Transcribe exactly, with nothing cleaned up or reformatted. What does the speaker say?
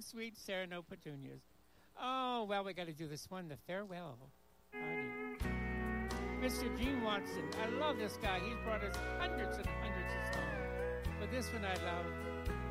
sweet Sereno Petunias. Oh, well, we got to do this one, the farewell party. Mister Gene Watson, I love this guy. He's brought us hundreds and hundreds of songs. But this one I love.